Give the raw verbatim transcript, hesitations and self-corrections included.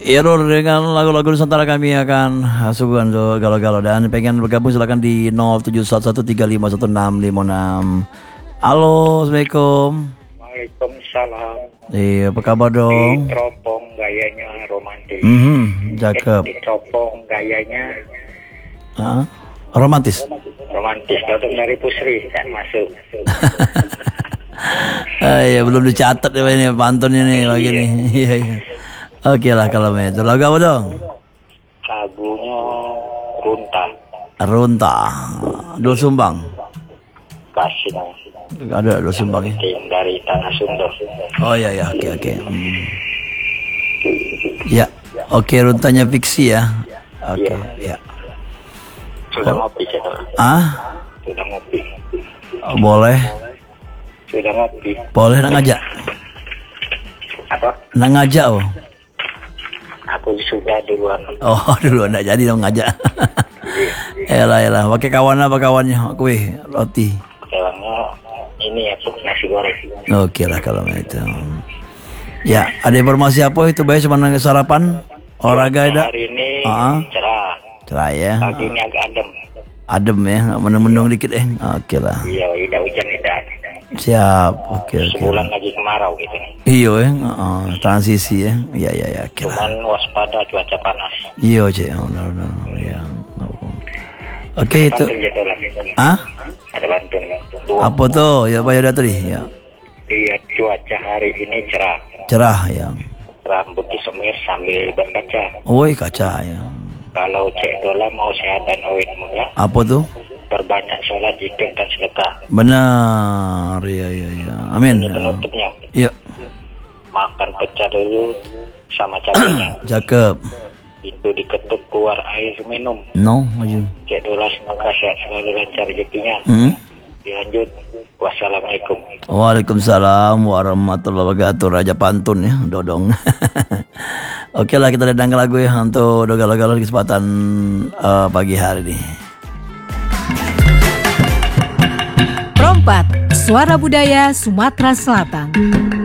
Error dengan lagu-lagu Nusantara kami akan suguhan so galau-galau dan pengen bergabung silakan di nol tujuh satu satu tiga lima satu enam lima enam. Halo, Assalamualaikum. Waalaikumsalam. Iya, apa kabar dong? Diteropong gayanya romantis. Mhm, cakep. Diteropong gayanya Hah? Romantis. romantis. Untuk dari Pusri kan masuk. Ah, iya, belum dicatat ya ini pantunnya nih lagi nih. Iya, iya. Oke lah kalau itu. Lagu apa dong? Lagunya Runta. Runta. Dul Sumbang. Kasih Ada Dul Sumbang ya. tim dari Tanah Sunda. Oh iya ya, oke oke. Hmm. Ya, oke runtanya fiksi ya. Oke, ya. Sudah Oh. ngopi saya. Ah, Sudah ngopi. oh, boleh. Sudah ngopi. Boleh nak ngajak. Apa? Nak ngajak oh. Aku sudah duluan. Oh, dulu enggak jadi dong ngajak. Elah elah, pakai kawan apa kawannya? Kue, roti. Kelangnya ini ya nasi goreng. Oke lah kalau itu. Ya, ada informasi apa itu baik cuma sarapan? Olahraga ada? Hari ini Ah. cerah. Cerah ya. Pagi ini agak adem. Adem ya, mendung-mendung dikit eh. Oke lah. Iya, tidak hujan tidak. Siap. Oke oke. Sebulan lagi kemarau gitu. Iya ya, uh, transisi ya. Iya iya ya, oke lah. Cuman waspada cuaca panas. Iya, Cek. Oh, no, no, no, ya. Oke itu. Bantu gitu lah. Ah? Ada bantuan. Dua. Apa tuh? Ya Pak Yodatri ya. Iya, cuaca hari ini cerah. Cerah ya. Rambut disemir sambil berkaca. Woi kaca ya. Kalau cek dola mau sehat dan awet muda, Apa tuh? perbanyak sholat, zikir dan sedekah. Benar. Iya iya iya. Amin. Ini penutupnya. Iya. Makan pecah dulu sama cabenya. Cakep. Pintu diketuk, keluar air minum. No, maju. Cek dola semoga sehat selalu lancar rezekinya. Hmm? Dilanjut. Wassalamualaikum. Waalaikumsalam warahmatullahi wabarakatuh. Raja Pantun ya, Dodong. Oke lah kita datang ke lagu ya untuk dogal-dogal di kesempatan uh, pagi hari ini. Rompat, Suara Budaya Sumatera Selatan.